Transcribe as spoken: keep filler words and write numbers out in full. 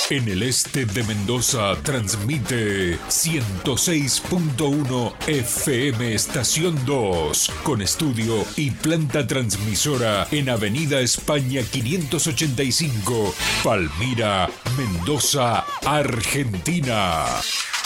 En el este de Mendoza transmite ciento seis punto uno F M Estación dos, con estudio y planta transmisora en Avenida España quinientos ochenta y cinco, Palmira, Mendoza, Argentina.